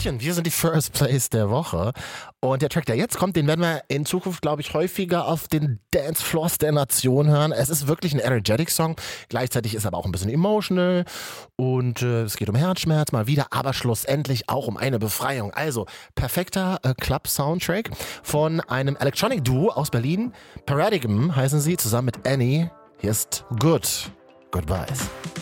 Hallöchen, wir sind die First Place der Woche. Und der Track, der jetzt kommt, den werden wir in Zukunft, glaube ich, häufiger auf den Dancefloors der Nation hören. Es ist wirklich ein Energetic-Song. Gleichzeitig ist aber auch ein bisschen emotional. Und es geht um Herzschmerz mal wieder, aber schlussendlich auch um eine Befreiung. Also, perfekter Club-Soundtrack von einem Electronic-Duo aus Berlin. Paradigm heißen sie, zusammen mit Annie. Hier ist Good. Goodbyes.